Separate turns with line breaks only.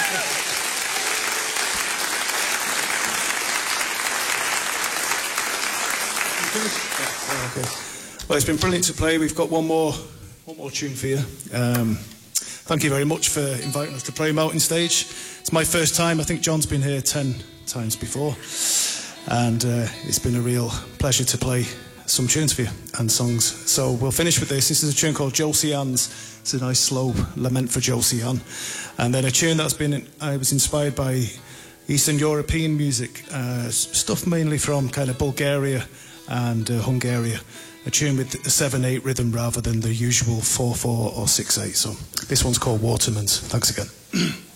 Okay. Well, it's been brilliant to play. We've got one more tune for you. Thank you very much for inviting us to play Mountain Stage. It's my first time. I think John's been here 10 times before, and it's been a real pleasure to play some tunes for you and songs. So we'll finish with this. This is a tune called Josie Ann's. It's a nice slow lament for Josie Ann, and then a tune I was inspired by Eastern European music, stuff mainly from kind of Bulgaria and Hungary. A tune with a 7/8 rhythm rather than the usual 4/4 or 6/8. So this one's called Waterman's. Thanks again.